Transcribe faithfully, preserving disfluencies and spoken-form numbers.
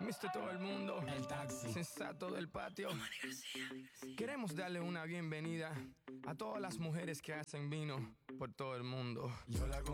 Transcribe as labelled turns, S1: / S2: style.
S1: mister Todo el Mundo,
S2: El Taxi,
S1: sensato del patio. Queremos darle una bienvenida a todas las mujeres que hacen vino por todo el mundo.
S2: yo la